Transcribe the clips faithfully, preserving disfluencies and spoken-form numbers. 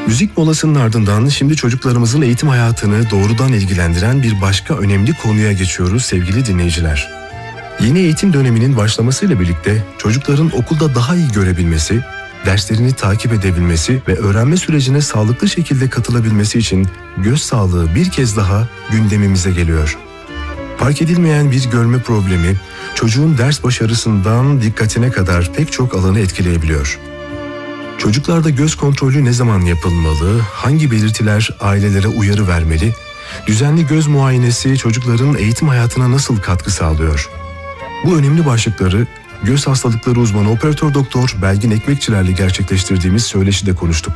Müzik molasının ardından şimdi çocuklarımızın eğitim hayatını doğrudan ilgilendiren bir başka önemli konuya geçiyoruz sevgili dinleyiciler. Yeni eğitim döneminin başlamasıyla birlikte çocukların okulda daha iyi görebilmesi, derslerini takip edebilmesi ve öğrenme sürecine sağlıklı şekilde katılabilmesi için göz sağlığı bir kez daha gündemimize geliyor. Fark edilmeyen bir görme problemi, çocuğun ders başarısından dikkatine kadar pek çok alanı etkileyebiliyor. Çocuklarda göz kontrolü ne zaman yapılmalı, hangi belirtiler ailelere uyarı vermeli, düzenli göz muayenesi çocukların eğitim hayatına nasıl katkı sağlıyor? Bu önemli başlıkları göz hastalıkları uzmanı operatör doktor Belgin Ekmekçilerle gerçekleştirdiğimiz söyleşide konuştuk.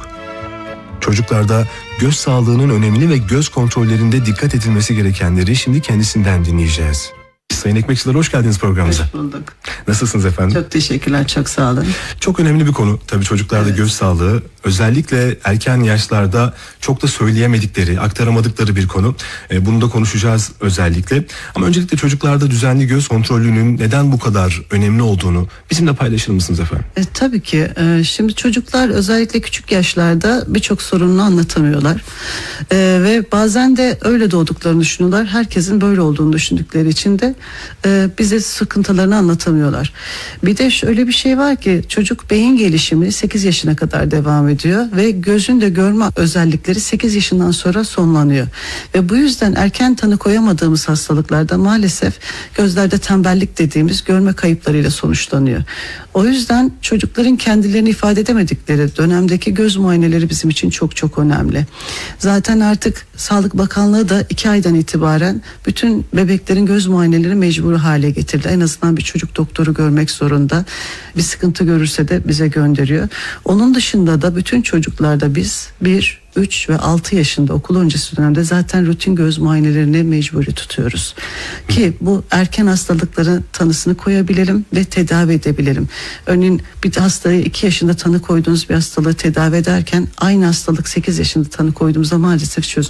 Çocuklarda göz sağlığının önemini ve göz kontrollerinde dikkat edilmesi gerekenleri şimdi kendisinden dinleyeceğiz. Sayın Ekmekçiler, hoş geldiniz programımıza. Hoş bulduk. Nasılsınız efendim? Çok teşekkürler, çok sağ olun. Çok önemli bir konu tabii çocuklarda evet. Göz sağlığı. Özellikle erken yaşlarda çok da söyleyemedikleri, aktaramadıkları bir konu. E, bunu da konuşacağız özellikle. Ama öncelikle çocuklarda düzenli göz kontrolünün neden bu kadar önemli olduğunu bizimle paylaşır mısınız efendim? E, tabii ki. E, şimdi çocuklar özellikle küçük yaşlarda birçok sorununu anlatamıyorlar. E, ve bazen de öyle doğduklarını düşünüyorlar. Herkesin böyle olduğunu düşündükleri için de e, bize sıkıntılarını anlatamıyorlar. Bir de şöyle bir şey var ki çocuk beyin gelişimi sekiz yaşına kadar devam ediyor ve gözün de görme özellikleri sekiz yaşından sonra sonlanıyor. Ve bu yüzden erken tanı koyamadığımız hastalıklarda maalesef gözlerde tembellik dediğimiz görme kayıplarıyla sonuçlanıyor. O yüzden çocukların kendilerini ifade edemedikleri dönemdeki göz muayeneleri bizim için çok çok önemli. Zaten artık Sağlık Bakanlığı da iki aydan itibaren bütün bebeklerin göz muayeneleri mecburi hale getirdi. En azından bir çocuk doktoru görmek zorunda. Bir sıkıntı görürse de bize gönderiyor. Onun dışında da bütün çocuklarda biz bir, üç ve altı yaşında okul öncesi dönemde zaten rutin göz muayenelerini mecburi tutuyoruz. Ki bu erken hastalıkların tanısını koyabilelim ve tedavi edebilelim. Örneğin bir hastayı iki yaşında tanı koyduğunuz bir hastalığı tedavi ederken aynı hastalık sekiz yaşında tanı koyduğumuzda maalesef çözüm